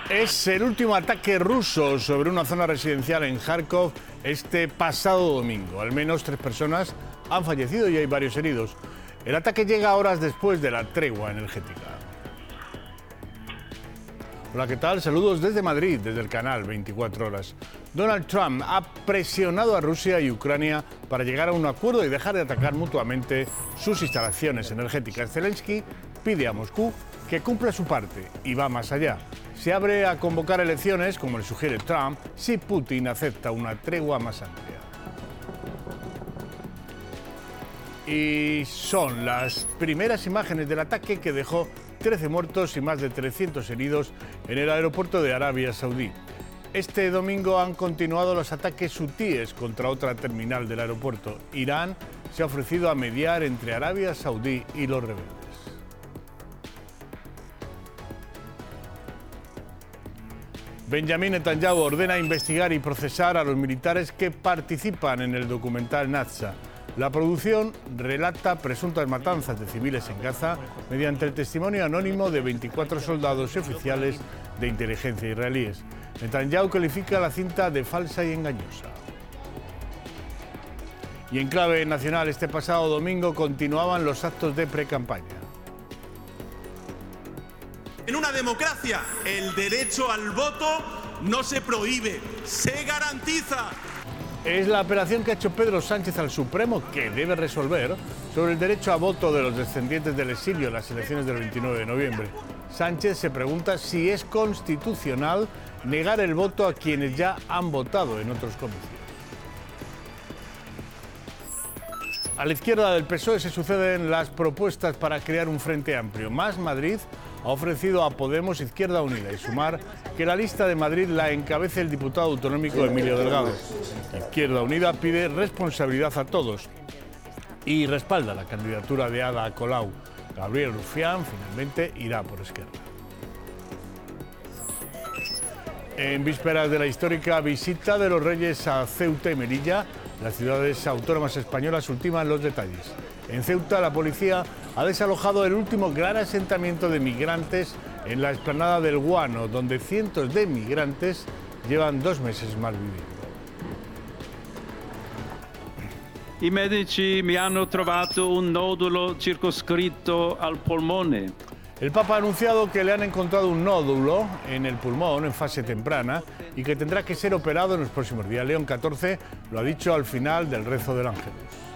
Es el último ataque ruso sobre una zona residencial en Kharkov este pasado domingo. Al menos 3 personas han fallecido y hay varios heridos. El ataque llega horas después de la tregua energética. Hola, ¿qué tal? Saludos desde Madrid, desde el canal 24 Horas. Donald Trump ha presionado a Rusia y Ucrania para llegar a un acuerdo y dejar de atacar mutuamente sus instalaciones energéticas. Zelensky pide a Moscú que cumpla su parte y va más allá. Se abre a convocar elecciones, como le sugiere Trump, si Putin acepta una tregua más amplia. Y son las primeras imágenes del ataque que dejó 13 muertos y más de 300 heridos en el aeropuerto de Arabia Saudí. Este domingo han continuado los ataques hutíes contra otra terminal del aeropuerto. Irán se ha ofrecido a mediar entre Arabia Saudí y los rebeldes. Benjamin Netanyahu ordena investigar y procesar a los militares que participan en el documental Naza. La producción relata presuntas matanzas de civiles en Gaza mediante el testimonio anónimo de 24 soldados y oficiales de inteligencia israelíes. Netanyahu califica la cinta de falsa y engañosa. Y en clave nacional, este pasado domingo continuaban los actos de precampaña. En una democracia, el derecho al voto no se prohíbe, se garantiza. Es la apelación que ha hecho Pedro Sánchez al Supremo que debe resolver sobre el derecho a voto de los descendientes del exilio en las elecciones del 29 de noviembre. Sánchez se pregunta si es constitucional negar el voto a quienes ya han votado en otros comicios. A la izquierda del PSOE se suceden las propuestas para crear un frente amplio. Más Madrid ha ofrecido a Podemos, Izquierda Unida y Sumar que la lista de Madrid la encabece el diputado autonómico Emilio Delgado. Izquierda Unida pide responsabilidad a todos y respalda la candidatura de Ada Colau. Gabriel Rufián finalmente irá por Esquerra. En vísperas de la histórica visita de los Reyes a Ceuta y Melilla, las ciudades autónomas españolas ultiman los detalles. En Ceuta, la policía ha desalojado el último gran asentamiento de migrantes en la explanada del Guano, donde cientos de migrantes llevan 2 meses malviviendo. I medici mi hanno trovato un nodulo circoscritto al polmone. El Papa ha anunciado que le han encontrado un nódulo en el pulmón en fase temprana y que tendrá que ser operado en los próximos días. León XIV lo ha dicho al final del rezo del Ángelus.